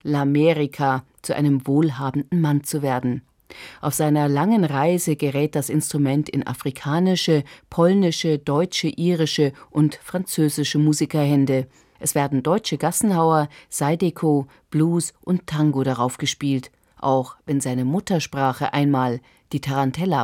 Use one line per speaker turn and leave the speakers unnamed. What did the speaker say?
l'America, zu einem wohlhabenden Mann zu werden. Auf seiner langen Reise gerät das Instrument in afrikanische, polnische, deutsche, irische und französische Musikerhände. Es werden deutsche Gassenhauer, Zydeco, Blues und Tango darauf gespielt, auch wenn seine Muttersprache einmal die Tarantella